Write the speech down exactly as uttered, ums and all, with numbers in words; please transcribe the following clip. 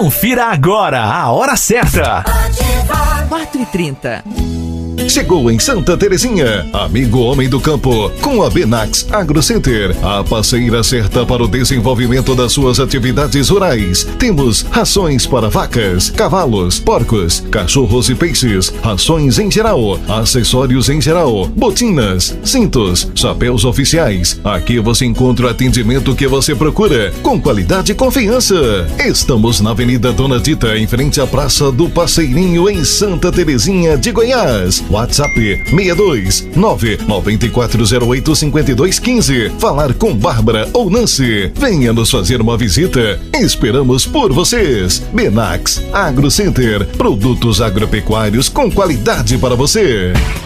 Confira agora a hora certa. quatro e trinta. Chegou em Santa Terezinha, amigo homem do campo, com a Benax AgroCenter, a parceira certa para o desenvolvimento das suas atividades rurais. Temos rações para vacas, cavalos, porcos, cachorros e peixes, rações em geral, acessórios em geral, botinas, cintos, chapéus oficiais. Aqui você encontra o atendimento que você procura, com qualidade e confiança. Estamos na Avenida Dona Dita, em frente à Praça do Passeirinho, em Santa Terezinha de Goiás. WhatsApp seis dois nove nove quatro zero oito cinco dois um cinco. Falar com Bárbara ou Nancy. Venha nos fazer uma visita. Esperamos por vocês. Benax AgroCenter. Produtos agropecuários com qualidade para você.